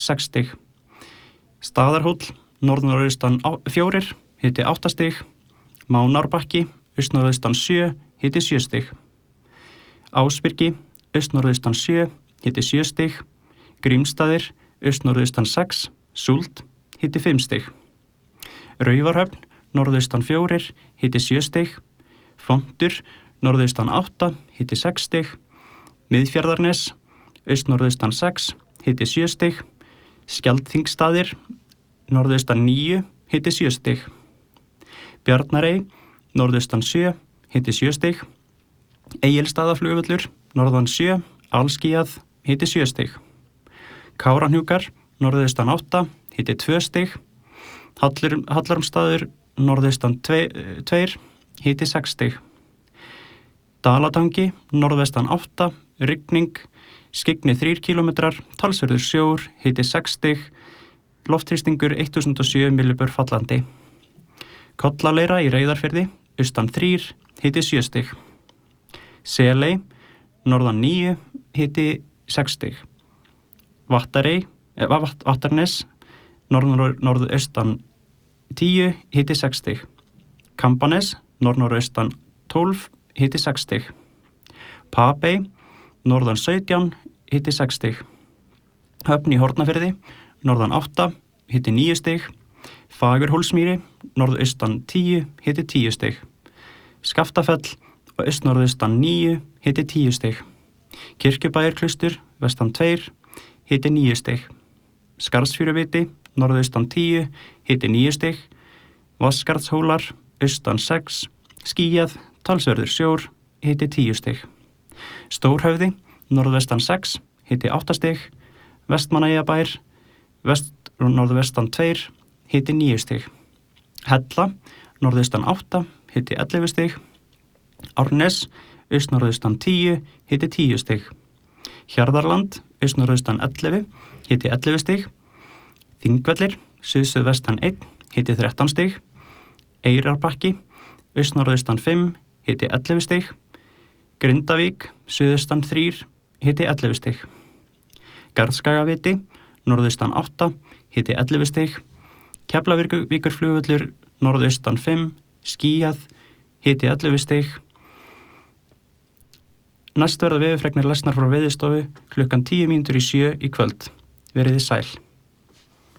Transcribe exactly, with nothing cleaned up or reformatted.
sex stig. Staðarhóll, norðnorðaustan fjórir, hiti átta stig. Mánárbakki, austnorðaustan sjö, hiti sjö stig. Ásbyrgi, austnorðaustan sjö, hiti sjö stig. Grímsstaðir, austnorðaustan sex, Súld, hiti fimm stig. Raufarhöfn, norðaustan fjórir, hiti sjö stig. Fontur, norðaustan átta, hiti sex stig. Miðfjarðarnes, austnorðaustan sex, hiti sjö stig. Skjaldþingsstaðir, norðaustan níu, hiti sjö stig. Bjarnarey, norðaustan sjö, hiti sjö stig. Egilsstaðaflugvöllur, norðan sjö, alskýjað, hiti sjö stig. Kárahnjúkar, norðaustan átta, hiti tvö stig. Hallormsstaður, norðaustan tveir, hiti sex stig. Dalatangi, norðvestan átta, rigning, skyggni þrír kílómetrar, talsverður sjór, hiti sex stig, loftþrýstingur þúsund og sjö millibör fallandi. Kollaleira í Reyðarfirði, austan þrír, hiti sjö stig. Seley, norðan níu, hiti sex stig. Vattarey, eh, Vattarnes, norður, norðaustan tíu, hiti sex stig. Kambanes, norðnorðaustan tólf, hiti sex stig. Papey, norðan sautján, hiti sex stig. Höfn í Hornafirði, norðan átta, hiti níu stig. Fagurhólsmýri, norðaustan tíu, hiti tíu stig. Skaftafell og austnorðaustan níu, hiti tíu stig. Kirkjubæjarklaustur, vestan tveir, hiti níu stig. Skarðsfjöruviti, norðaustan tíu, hiti níu stig. Vatnsskarðshólar, austan sex, skýjað, talsverður sjór, hiti tíu stig. Stórhöfði, norðvestan sex, hiti átta stig. Vestmannaeyjabær, vest, norðvestan tveir, hiti níu stig. Hella, norðaustan átta, hiti ellefu stig. Árnes, austnorðaustan tíu, hiti tíu stig. Hjarðarland, austnorðaustan ellefu, hiti ellefu stig. Þingvellir, suðsuðvestan einn, hiti þrettán stig. Eyrarbakki, austnorðaustan fimm, hiti ellefu stig. Grindavík, suðaustan þrír, hiti ellefu stig. Garðskagaviti, norðaustan átta, hiti ellefu stig. Keflavíkurflugvöllur, norðaustan fimm, skýjað, hiti ellefu stig. Næst verða veðurfregnir lesnar frá Veðurstofu klukkan tíu mínútur í sjö í kvöld. Verið þið sæl.